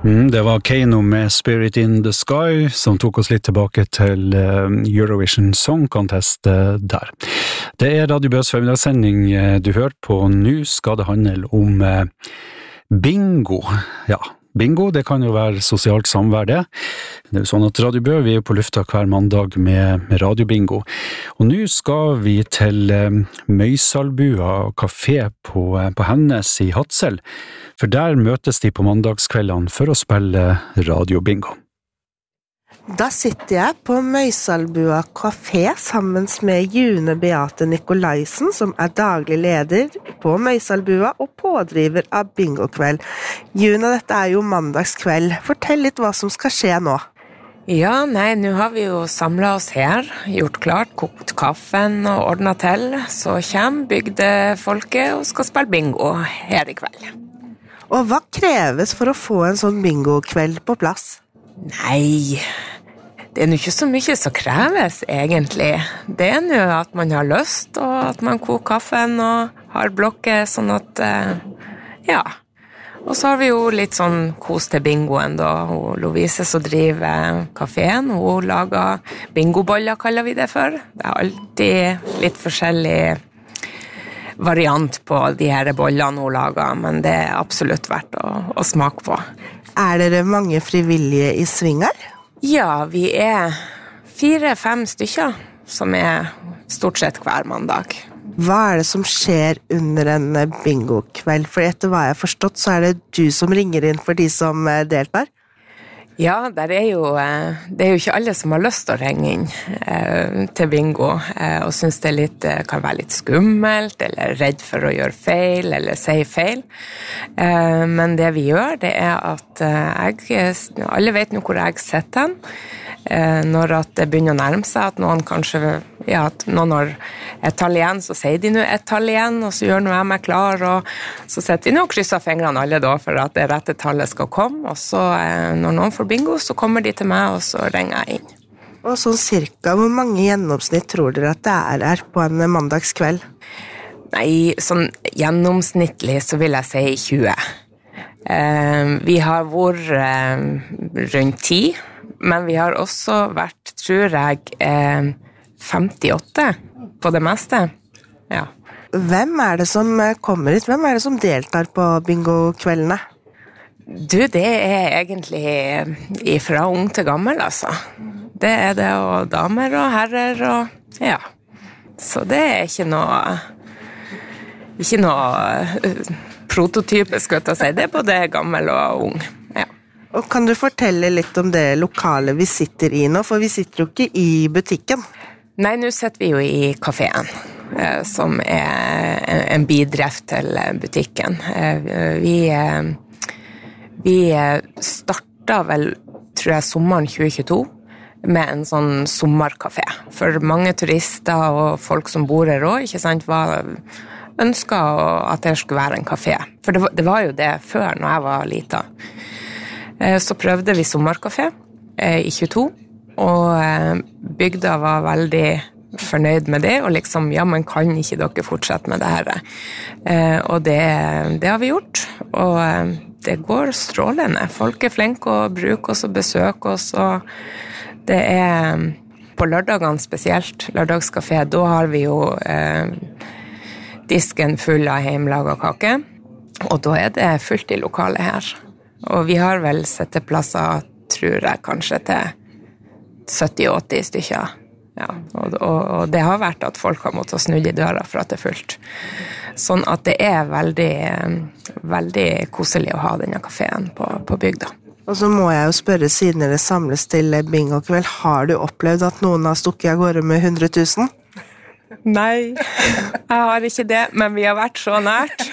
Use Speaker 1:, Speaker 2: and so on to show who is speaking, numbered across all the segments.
Speaker 1: Det var Keino med Spirit in the Sky, som tok oss litt tilbake til Eurovision Song Contest der. Det Radio Bøs formidagssending du hører på. Nå skal det handle om bingo. Ja, bingo, det kan jo være sosialt samvær det. Det er jo sånn at Radio Bø, vi er på lufta hver mandag med radiobingo. Og nå skal vi til Møysalbua kafé på Hennes i Hadsel, for der møtes de på mandagskveldene for å spille radiobingo.
Speaker 2: Da sitter jeg på Møysalbua kafé sammen med June Beate Nikolaisen, som daglig leder på Møysalbua og pådriver av bingokveld. June, dette jo mandagskveld. Fortell litt hva som skal skje nå.
Speaker 3: Ja, nå har vi jo samlet oss her, gjort klart, kokt kaffen og ordnet til, så kommer bygdefolket og skal spille bingo her i kveld.
Speaker 2: Og hva kreves for å få en sånn bingokveld på plass?
Speaker 3: Nei, det jo ikke så mye som kreves egentlig. Det jo at man har lyst, og at man koker kaffen og har blokker sånn at, ja. Og så har vi jo litt sånn kos til bingoen da. Og Lovise som driver kaféen, hun lager bingoboller, kaller vi det for. Det alltid litt forskjellig variant på de her bollene hun lager, men det absolutt verdt å smake på.
Speaker 2: Dere mange frivillige i sving her?
Speaker 3: Ja, vi 4-5 stykker som stort sett hver mandag.
Speaker 2: Hva det som skjer under en bingokveld? For etter hva jeg har forstått, så det du som ringer inn for de som deltar?
Speaker 3: Ja, det jo ikke alle som har lyst til å ringe inn til bingo, og synes det kan være litt skummelt, eller redd for å gjøre feil, eller si feil. Men det vi gjør, det at alle vet nå hvor jeg setter den, når at det begynner å nærme seg, at noen kanskje, ja, at noen har et tall igjen, så sier de nå et tall igjen, og så gjør nå jeg meg klar, og så setter vi nå og krysser fingrene alle da, for at det rette tallet skal komme, og så når noen får bingo, så kommer de til meg, og så ringer jeg inn.
Speaker 2: Og sånn cirka, hvor mange gjennomsnitt tror dere at det her på en mandagskveld?
Speaker 3: Nei, sånn gjennomsnittlig så vil jeg si 20. Vi har vært rundt 10, men vi har også vært, tror jeg, 58 på det meste. Ja.
Speaker 2: Hvem det som kommer hit? Hvem det som deltar på bingokveldene?
Speaker 3: Du, det egentlig fra ung til gammel, altså. Det det, og damer og herrer, og ja. Så det ikke noe prototype, skal jeg si. Det både gammel og ung, ja.
Speaker 2: Og kan du fortelle litt om det lokale vi sitter i nå, for vi sitter jo ikke i butikken.
Speaker 3: Nei, nå sitter vi jo i kaféen, som en bidreft til butikken. Vi startet vel, tror jeg, sommeren 2022 med en sånn sommerkafé. For mange turister og folk som bor her også, ikke sant, ønsket at det skulle være en kafé. For det var jo det før, når jeg var liten. Så prøvde vi sommerkafé i 22, og bygda var veldig fornøyd med det, og liksom, ja, men kan ikke dere fortsette med det her? Og det har vi gjort, og det går strålende. Folk flinke å bruke oss og besøke oss, og det på lørdagene spesielt, lørdagskafé, da har vi jo disken full av hjemmelaget kake, og da det fullt i lokalet her. Og vi har vel setteplasser, tror jeg, kanskje til 70-80 stykker. Ja, og det har vært at folk har måttet snu i døra for at det fullt. Sånn at det veldig, veldig koselig å ha denne kaféen på bygda.
Speaker 2: Og så må jeg jo spørre, siden dere samles til bingokveld, har du opplevd at noen har stukket av gårde med 100 000?
Speaker 3: Nei, jeg har ikke det, men vi har vært så nært.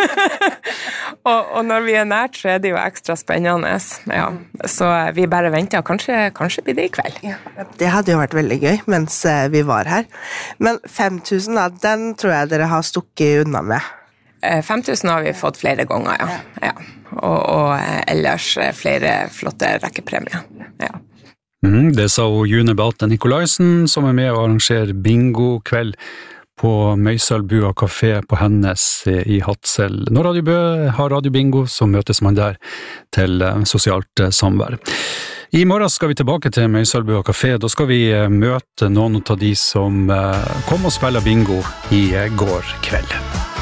Speaker 3: og når vi nært, så det jo ekstra spennende. Ja. Så vi bare venter, kanskje blir det i kveld.
Speaker 2: Ja, det hadde jo vært veldig gøy mens vi var her. Men 5 000, da, den tror jeg dere har stukket unna med.
Speaker 3: 5 000 har vi fått flere ganger, ja. Og ellers flere flotte rekkepremier, ja.
Speaker 1: Det sa June Beate Nikolaisen, som med å arrangere bingo-kveld på Møysalbua kafé på Hennes i Hadsel. Når Radio Bø har radiobingo, så møtes man der til sosialt samvær. I morgen skal vi tilbake til Møysalbua kafé. Da skal vi møte noen av de som kom og spiller bingo i går kveld.